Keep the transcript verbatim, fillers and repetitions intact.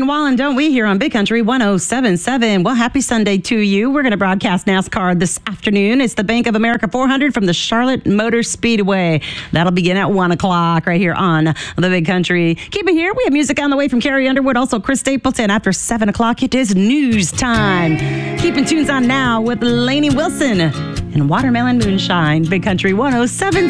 Wallen, don't we, here on Big Country one oh seven point seven. Well, happy Sunday to you. We're going to broadcast NASCAR this afternoon. It's the Bank of America four hundred from the Charlotte Motor Speedway. That'll begin at one o'clock right here on the Big Country. Keep it here. We have music on the way from Carrie Underwood, also Chris Stapleton. After seven o'clock, it is news time. Keeping tunes on now with Lainey Wilson and Watermelon Moonshine. Big Country one oh seven point seven.